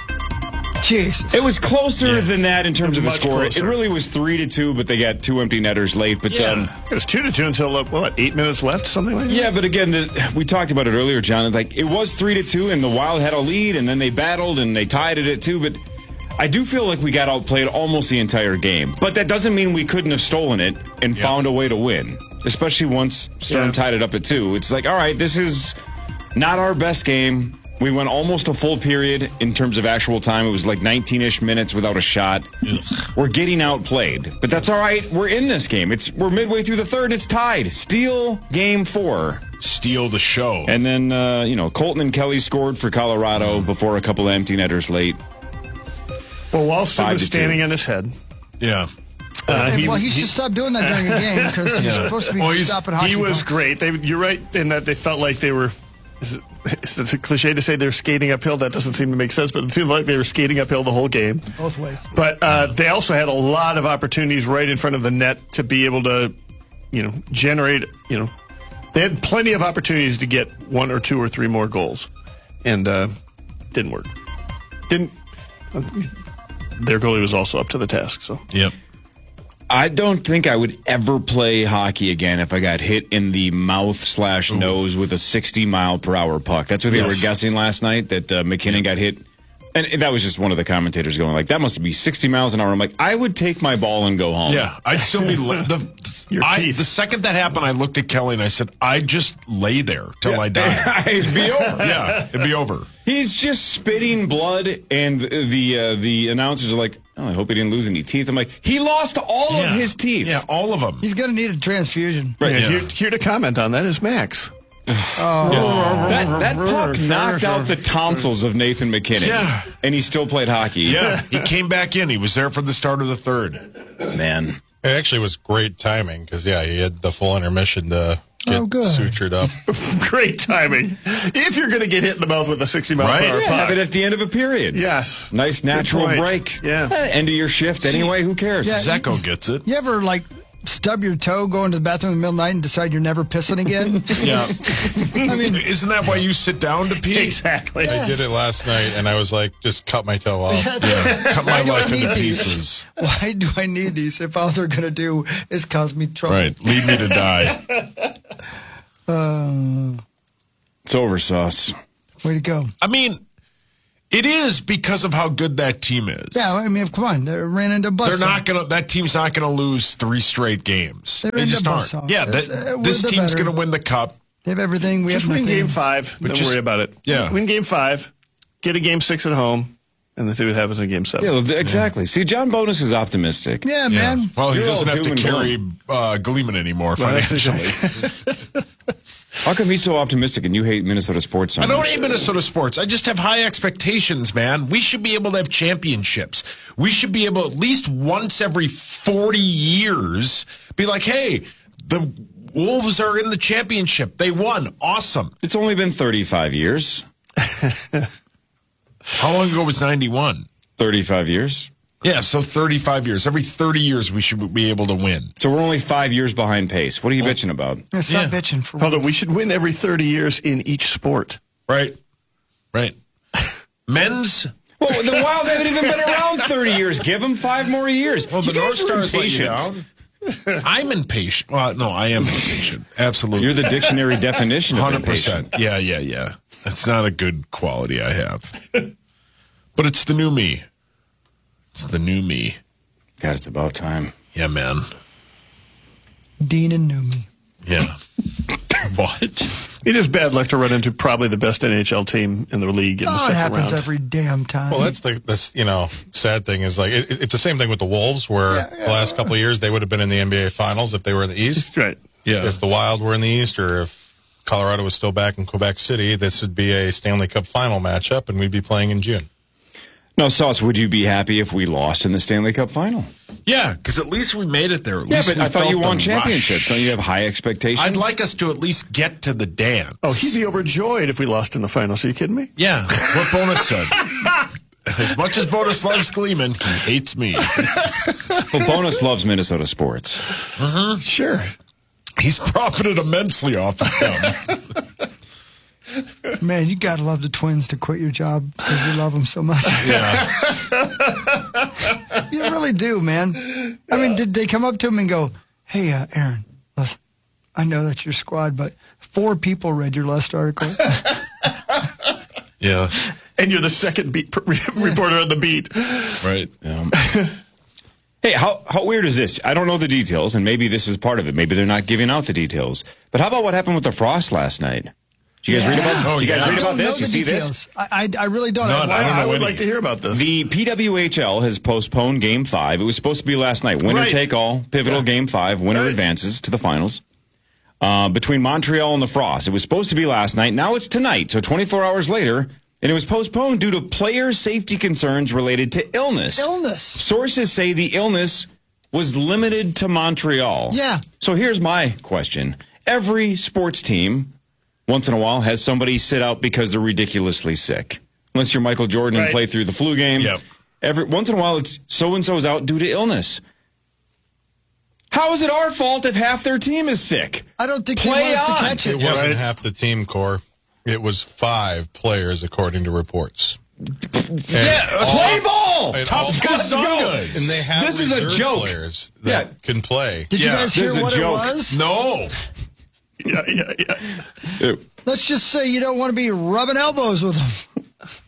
[SPEAKER 3] Jesus.
[SPEAKER 1] It was closer than that in terms of the
[SPEAKER 4] Much
[SPEAKER 1] score.
[SPEAKER 4] closer.
[SPEAKER 1] It really was 3-2, but they got two empty netters late. But
[SPEAKER 2] Yeah.
[SPEAKER 4] It was 2-2 until, 8 minutes left? Something like that?
[SPEAKER 1] yeah, but again, we talked about it earlier, John. Like it was 3-2, and the Wild had a lead, and then they battled and they tied it at 2. But I do feel like we got outplayed almost the entire game. But that doesn't mean we couldn't have stolen it and found a way to win. Especially once Stern tied it up at 2. It's like, all right, this is not our best game. We went almost a full period in terms of actual time. It was like 19-ish minutes without a shot. We're getting outplayed, but that's all right. We're in this game. We're midway through the third. It's tied. Steal game 4.
[SPEAKER 2] Steal the show.
[SPEAKER 1] And then, Colton and Kelly scored for Colorado before a couple of empty netters late.
[SPEAKER 4] Well, Walston was
[SPEAKER 1] 5-2.
[SPEAKER 4] standing on his head.
[SPEAKER 2] Yeah.
[SPEAKER 3] He should stop doing that during a game because he's supposed to be stopping hockey.
[SPEAKER 4] He was
[SPEAKER 3] pucks.
[SPEAKER 4] great. You're right in that they felt like they were. Is it a cliche to say they're skating uphill? That doesn't seem to make sense, but it seemed like they were skating uphill the whole game.
[SPEAKER 3] Both ways.
[SPEAKER 4] But they also had a lot of opportunities right in front of the net to be able to, generate. They had plenty of opportunities to get 1 or 2 or 3 more goals, and didn't work. Their goalie was also up to the task. So
[SPEAKER 2] Yep.
[SPEAKER 1] I don't think I would ever play hockey again if I got hit in the mouth/nose with a 60-mile-per-hour puck. That's what they were guessing last night, that McKinnon got hit. And that was just one of the commentators going like, that must be 60 miles an hour. I'm like, I would take my ball and go home.
[SPEAKER 2] Yeah, I'd still be the second that happened, I looked at Kelly and I said, I'd just lay there till I die.
[SPEAKER 1] It'd be over.
[SPEAKER 2] Yeah, it'd be over.
[SPEAKER 1] He's just spitting blood, and the announcers are like, oh, I hope he didn't lose any teeth. I'm like, he lost all of his teeth.
[SPEAKER 2] Yeah, all of them.
[SPEAKER 3] He's going to need a transfusion.
[SPEAKER 1] Right.
[SPEAKER 4] Yeah. Here to comment on that is Max.
[SPEAKER 1] That puck knocked out the tonsils of Nathan McKinnon.
[SPEAKER 2] Yeah.
[SPEAKER 1] And he still played hockey.
[SPEAKER 2] Yeah, he came back in. He was there for the start of the third.
[SPEAKER 1] Man.
[SPEAKER 18] It actually was great timing because, he had the full intermission to get
[SPEAKER 3] good.
[SPEAKER 18] sutured up.
[SPEAKER 4] Great timing. If you're going to get hit in the mouth with a 60-mile-per-hour puck.
[SPEAKER 1] Have it at the end of a period.
[SPEAKER 4] Yes.
[SPEAKER 1] Nice natural
[SPEAKER 4] Good point.
[SPEAKER 1] break.
[SPEAKER 4] Yeah.
[SPEAKER 1] End of your shift anyway. Who cares?
[SPEAKER 3] Yeah,
[SPEAKER 2] Zecco gets it.
[SPEAKER 3] You ever, stub your toe going to the bathroom in the middle of the night and decide you're never pissing again?
[SPEAKER 2] Yeah. I mean, isn't that why you sit down to pee?
[SPEAKER 4] Exactly.
[SPEAKER 18] I did it last night, and I was like, just cut my toe off.
[SPEAKER 2] Cut my
[SPEAKER 3] Why do I
[SPEAKER 2] life into
[SPEAKER 3] need these?
[SPEAKER 2] pieces.
[SPEAKER 3] Why do I need these if all they're going to do is cause me trouble?
[SPEAKER 2] Right. Lead me to die.
[SPEAKER 1] It's over, Sauce.
[SPEAKER 3] Way to go.
[SPEAKER 2] I mean, it is because of how good that team is.
[SPEAKER 3] Yeah, I mean, come on. They ran into a bus.
[SPEAKER 2] That team's not going to lose 3 straight games.
[SPEAKER 3] They ran
[SPEAKER 2] just
[SPEAKER 3] into a
[SPEAKER 2] aren't.
[SPEAKER 3] buzzsaw.
[SPEAKER 2] Yeah,
[SPEAKER 3] We're
[SPEAKER 2] this
[SPEAKER 3] the
[SPEAKER 2] team's
[SPEAKER 3] better.
[SPEAKER 2] going to win the cup.
[SPEAKER 3] They have everything. We
[SPEAKER 4] Just
[SPEAKER 3] have
[SPEAKER 4] win
[SPEAKER 3] nothing.
[SPEAKER 4] Game 5. Don't
[SPEAKER 2] just-
[SPEAKER 4] worry about it.
[SPEAKER 2] Yeah.
[SPEAKER 4] Win Game 5. Get a Game 6 at home. And then see what happens in Game 7.
[SPEAKER 1] Yeah, exactly. See, John Bonus is optimistic.
[SPEAKER 3] Yeah, man.
[SPEAKER 2] Well, he
[SPEAKER 1] You're
[SPEAKER 2] doesn't
[SPEAKER 1] all
[SPEAKER 2] have to
[SPEAKER 1] doom
[SPEAKER 2] carry
[SPEAKER 1] and
[SPEAKER 2] Gleeman anymore
[SPEAKER 4] Well, that's
[SPEAKER 2] financially.
[SPEAKER 1] How come he's so optimistic and you hate Minnesota sports so
[SPEAKER 2] I don't
[SPEAKER 1] much?
[SPEAKER 2] hate Minnesota sports. I just have high expectations, man. We should be able to have championships. We should be able at least once every 40 years be like, hey, the Wolves are in the championship. They won. Awesome.
[SPEAKER 1] It's only been 35 years.
[SPEAKER 2] How long ago was 91?
[SPEAKER 1] 35 years.
[SPEAKER 2] Yeah, so 35 years. Every 30 years we should be able to win.
[SPEAKER 1] So we're only 5 years behind pace. What are you bitching about?
[SPEAKER 3] Yeah, stop bitching for
[SPEAKER 4] Hold on. We should win every 30 years in each sport.
[SPEAKER 2] Right. Men's.
[SPEAKER 1] Well, the Wild haven't even been around 30 years. Give them 5 more years.
[SPEAKER 2] Well, the
[SPEAKER 1] You
[SPEAKER 2] North
[SPEAKER 1] guys are
[SPEAKER 2] Stars let you
[SPEAKER 1] impatient.
[SPEAKER 2] down. I'm impatient. Well, no, I am impatient. Absolutely.
[SPEAKER 1] You're the dictionary definition of
[SPEAKER 2] 100%.
[SPEAKER 1] impatient.
[SPEAKER 2] Yeah. That's not a good quality I have. But it's the new me. It's the new me.
[SPEAKER 1] God, it's about time.
[SPEAKER 2] Yeah, man.
[SPEAKER 3] Dean and Newman.
[SPEAKER 2] Yeah. What?
[SPEAKER 4] It is bad luck to run into probably the best NHL team in the league in the
[SPEAKER 3] Oh, it
[SPEAKER 4] second
[SPEAKER 3] happens
[SPEAKER 4] round.
[SPEAKER 3] every damn time.
[SPEAKER 18] Well, that's sad thing is like it's the same thing with the Wolves, where the last couple of years they would have been in the NBA Finals if they were in the East.
[SPEAKER 4] Right.
[SPEAKER 2] Yeah.
[SPEAKER 18] If the Wild were in the East, or if Colorado was still back in Quebec City, this would be a Stanley Cup final matchup, and we'd be playing in June.
[SPEAKER 1] No, Sauce, would you be happy if we lost in the Stanley Cup final?
[SPEAKER 2] Yeah, because at least we made it there. At
[SPEAKER 1] Yeah,
[SPEAKER 2] least
[SPEAKER 1] but
[SPEAKER 2] we
[SPEAKER 1] I thought
[SPEAKER 2] felt
[SPEAKER 1] you
[SPEAKER 2] the
[SPEAKER 1] won
[SPEAKER 2] rush.
[SPEAKER 1] championships. Don't you have high expectations?
[SPEAKER 2] I'd like us to at least get to the dance.
[SPEAKER 4] Oh, he'd be overjoyed if we lost in the finals. Are you kidding me?
[SPEAKER 2] Yeah, what Bonus said. As much as Bonus loves Gleeman, he hates me.
[SPEAKER 1] Well, Bonus loves Minnesota sports.
[SPEAKER 4] Sure.
[SPEAKER 2] He's profited immensely off of them.
[SPEAKER 3] Man, you got to love the Twins to quit your job because you love them so much.
[SPEAKER 2] Yeah.
[SPEAKER 3] You really do, man. I mean, did they come up to him and go, hey, Aaron, listen, I know that's your squad, but 4 people read your last article.
[SPEAKER 2] Yeah.
[SPEAKER 4] And you're the second reporter on the beat.
[SPEAKER 2] Right.
[SPEAKER 1] Hey, how weird is this? I don't know the details, and maybe this is part of it. Maybe they're not giving out the details. But how about what happened with the Frost last night? Did you guys read about?
[SPEAKER 2] Oh,
[SPEAKER 1] did you guys
[SPEAKER 2] yeah.
[SPEAKER 1] read
[SPEAKER 3] I
[SPEAKER 1] about
[SPEAKER 3] don't know
[SPEAKER 1] this? You
[SPEAKER 3] the
[SPEAKER 1] see
[SPEAKER 3] details.
[SPEAKER 1] this?
[SPEAKER 3] I really don't.
[SPEAKER 2] None. I don't know
[SPEAKER 4] I would
[SPEAKER 2] any.
[SPEAKER 4] like to hear about this.
[SPEAKER 1] The PWHL has postponed Game 5. It was supposed to be last night. Winner
[SPEAKER 4] Right.
[SPEAKER 1] take all, pivotal Game 5. Winner advances to the finals. Between Montreal and the Frost. It was supposed to be last night. Now it's tonight, so 24 hours later. And it was postponed due to player safety concerns related to illness. Sources say the illness was limited to Montreal.
[SPEAKER 3] Yeah.
[SPEAKER 1] So here's my question. Every sports team, once in a while, has somebody sit out because they're ridiculously sick. Unless you're Michael Jordan and
[SPEAKER 4] Right.
[SPEAKER 1] play through the flu game.
[SPEAKER 2] Yep.
[SPEAKER 1] Once in a while, it's so-and-so's out due to illness. How is it our fault if half their team is sick?
[SPEAKER 3] I don't think
[SPEAKER 1] Play
[SPEAKER 3] he wants
[SPEAKER 1] on.
[SPEAKER 3] to catch it.
[SPEAKER 18] It wasn't half the team, Core. It was 5 players, according to reports.
[SPEAKER 1] Play ball!
[SPEAKER 2] Tough gazungas.
[SPEAKER 18] And they have
[SPEAKER 1] This is a
[SPEAKER 18] reserve
[SPEAKER 1] joke.
[SPEAKER 18] players that can play.
[SPEAKER 3] Did you
[SPEAKER 2] Yeah,
[SPEAKER 3] guys hear
[SPEAKER 1] this is a
[SPEAKER 3] what
[SPEAKER 1] joke.
[SPEAKER 3] it was?
[SPEAKER 2] No.
[SPEAKER 4] Yeah.
[SPEAKER 3] Let's just say you don't want to be rubbing elbows with them.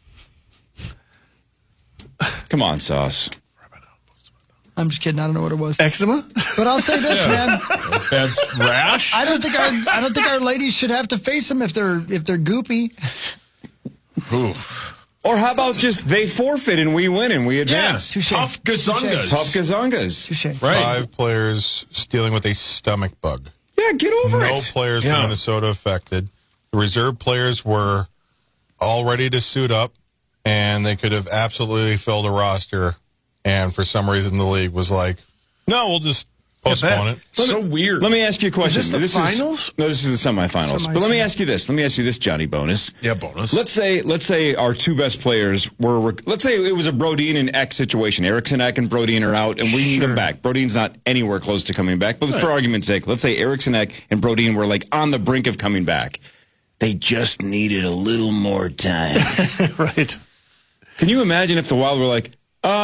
[SPEAKER 1] Come on, Sauce.
[SPEAKER 3] I'm just kidding. I don't know what it was.
[SPEAKER 4] Eczema?
[SPEAKER 3] But I'll say this, man.
[SPEAKER 2] That's rash.
[SPEAKER 3] I don't think our ladies should have to face them if they're goopy.
[SPEAKER 2] Ooh.
[SPEAKER 1] Or how about just they forfeit and we win and we advance?
[SPEAKER 3] Touche.
[SPEAKER 2] Tough gazungas.
[SPEAKER 1] Tough gazungas.
[SPEAKER 3] Touche.
[SPEAKER 2] Right.
[SPEAKER 18] 5 players dealing with a stomach bug.
[SPEAKER 1] Yeah, get over
[SPEAKER 18] No
[SPEAKER 1] it.
[SPEAKER 18] players from Minnesota affected. The reserve players were all ready to suit up, and they could have absolutely filled a roster. And for some reason, the league was like, "No, we'll just Postpone it.
[SPEAKER 2] So weird.
[SPEAKER 1] Let me ask you a question.
[SPEAKER 4] Is this the finals?
[SPEAKER 1] No, this is the semifinals. But let me ask you this, Johnny Bonus.
[SPEAKER 2] Yeah, bonus.
[SPEAKER 1] Let's say our two best players were. Let's say it was a Brodin and Ek situation. Eriksson Ek and Brodin are out, and we need them back. Brodin's not anywhere close to coming back. But for argument's sake, let's say Eriksson Ek and Brodin were like on the brink of coming back. They just needed a little more time.
[SPEAKER 4] Right.
[SPEAKER 1] Can you imagine if the Wild were like,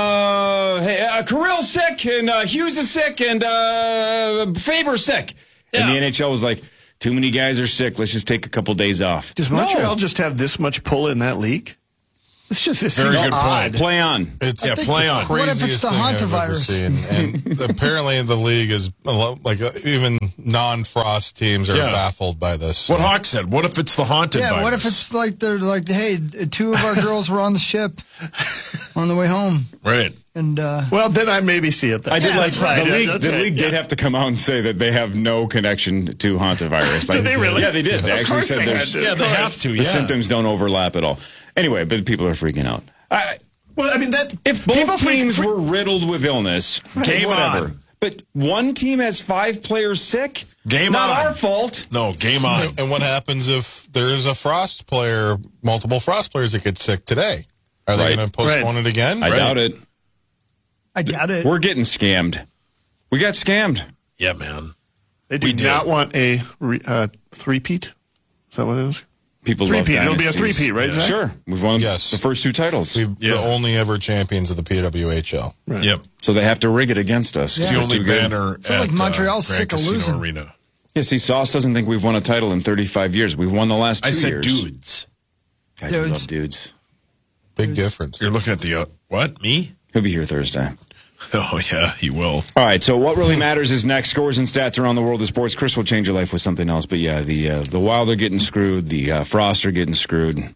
[SPEAKER 1] hey, Kirill's sick, and Hughes is sick, and Faber's sick. Yeah. And the NHL was like, too many guys are sick. Let's just take a couple days off.
[SPEAKER 4] Does Montreal just have this much pull in that league? It's just
[SPEAKER 2] very good point.
[SPEAKER 1] Play on.
[SPEAKER 18] It's
[SPEAKER 2] play on.
[SPEAKER 3] What if it's the hantavirus?
[SPEAKER 18] And apparently the league is like even non-frost teams are baffled by this.
[SPEAKER 2] What Hawk said. What if it's the haunted virus?
[SPEAKER 3] What if it's like they're like, hey, two of our girls were on the ship on the way home.
[SPEAKER 2] Right.
[SPEAKER 3] And
[SPEAKER 4] well, then I maybe see it. Then.
[SPEAKER 1] I did like the league did have to come out and say that they have no connection to hantavirus.
[SPEAKER 4] Did they really?
[SPEAKER 1] Yeah, they did. They actually said
[SPEAKER 2] they have to.
[SPEAKER 1] The symptoms don't overlap at all. Anyway, but people are freaking out.
[SPEAKER 4] Well, I mean, that
[SPEAKER 1] if both teams were riddled with illness,
[SPEAKER 2] game
[SPEAKER 1] whatever.
[SPEAKER 2] on.
[SPEAKER 1] But one team has 5 players sick.
[SPEAKER 2] Game
[SPEAKER 1] Not
[SPEAKER 2] on.
[SPEAKER 1] our fault.
[SPEAKER 2] No, game on.
[SPEAKER 18] And what happens if there is a Frost player, multiple Frost players that get sick today? Are they going to postpone it again?
[SPEAKER 1] I doubt it.
[SPEAKER 3] I doubt it.
[SPEAKER 1] We're getting scammed. We got scammed.
[SPEAKER 2] Yeah, man.
[SPEAKER 4] They do not want a three-peat. Is that what it is?
[SPEAKER 1] People love
[SPEAKER 4] three-peat. It'll
[SPEAKER 1] dynasties.
[SPEAKER 4] be a three-peat, right?
[SPEAKER 1] Yeah. Sure. We've won the first 2 titles.
[SPEAKER 18] We're the only ever champions of the PWHL.
[SPEAKER 4] Right.
[SPEAKER 2] Yep.
[SPEAKER 1] So they have to rig it against us.
[SPEAKER 2] It's the only banner
[SPEAKER 3] So like Montreal's
[SPEAKER 2] Grand
[SPEAKER 3] sick of
[SPEAKER 2] Casino
[SPEAKER 3] losing.
[SPEAKER 2] Arena.
[SPEAKER 1] Yeah, see, Sauce doesn't think we've won a title in 35 years. We've won the last 2 years.
[SPEAKER 2] I said dudes.
[SPEAKER 1] I do love dudes.
[SPEAKER 18] Big difference.
[SPEAKER 2] You're looking at the, what, me?
[SPEAKER 1] He'll be here Thursday.
[SPEAKER 2] Oh, yeah, he will.
[SPEAKER 1] All right, so what really matters is next. Scores and stats around the world of sports. Chris will change your life with something else. But yeah, the Wild are getting screwed. The Frost are getting screwed.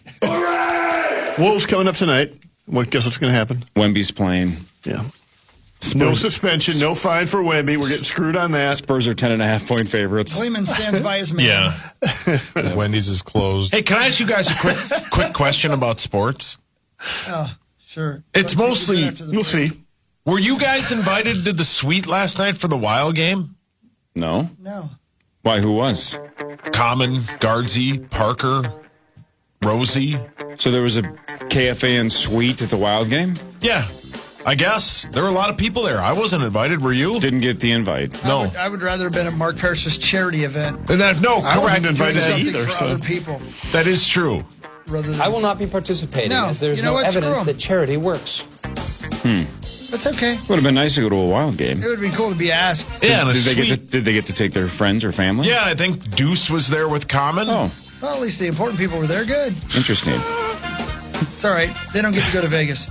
[SPEAKER 4] Wolves coming up tonight. Guess what's going to happen?
[SPEAKER 1] Wemby's playing.
[SPEAKER 4] Yeah. No suspension, no fine for Wemby. We're getting screwed on that.
[SPEAKER 1] Spurs are 10.5-point favorites.
[SPEAKER 3] Lehman stands by his man.
[SPEAKER 2] Yeah.
[SPEAKER 18] Wendy's is closed.
[SPEAKER 2] Hey, can I ask you guys a quick question about sports?
[SPEAKER 3] Oh, sure.
[SPEAKER 2] It's mostly,
[SPEAKER 4] we'll see.
[SPEAKER 2] Were you guys invited to the suite last night for the Wild game?
[SPEAKER 1] No.
[SPEAKER 3] No.
[SPEAKER 1] Why, who was?
[SPEAKER 2] Common, Guardsy, Parker, Rosie.
[SPEAKER 1] So there was a KFAN suite at the Wild game?
[SPEAKER 2] Yeah. I guess. There were a lot of people there. I wasn't invited. Were you?
[SPEAKER 1] Didn't get the invite.
[SPEAKER 2] No.
[SPEAKER 3] I would rather have been at Mark Parrish's charity event.
[SPEAKER 2] No,
[SPEAKER 4] I wasn't invited
[SPEAKER 3] Something
[SPEAKER 4] either.
[SPEAKER 3] for
[SPEAKER 4] So.
[SPEAKER 3] other people.
[SPEAKER 2] That is true.
[SPEAKER 3] Rather than,
[SPEAKER 9] I will not be participating as there's
[SPEAKER 3] you know
[SPEAKER 9] no
[SPEAKER 3] what? Screw
[SPEAKER 9] evidence
[SPEAKER 3] 'em.
[SPEAKER 9] that charity works.
[SPEAKER 3] That's okay.
[SPEAKER 1] Would have been nice to go to a Wild game.
[SPEAKER 3] It would be cool to be asked.
[SPEAKER 2] Yeah, and a
[SPEAKER 1] Did they get to take their friends or family?
[SPEAKER 2] Yeah, I think Deuce was there with Common.
[SPEAKER 1] Oh,
[SPEAKER 3] Well, at least the important people were there. Good.
[SPEAKER 1] interesting.
[SPEAKER 3] It's all right. They don't get to go to Vegas.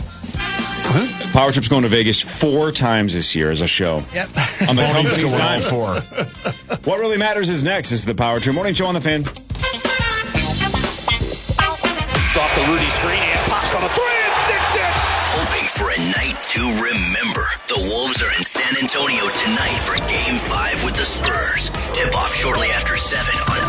[SPEAKER 1] Power Trip's going to Vegas 4 times this year as a show.
[SPEAKER 3] Yep.
[SPEAKER 1] On the
[SPEAKER 2] Ponies
[SPEAKER 1] company's
[SPEAKER 2] go
[SPEAKER 1] time.
[SPEAKER 2] all 4.
[SPEAKER 1] What really matters is next. This is the Power Trip Morning Show on the Fan.
[SPEAKER 17] Off the Rudy screen, and pops on a 3 and sticks it!
[SPEAKER 20] Hoping for a night to remember. The Wolves are in San Antonio tonight for Game 5 with the Spurs. Tip-off shortly after 7 on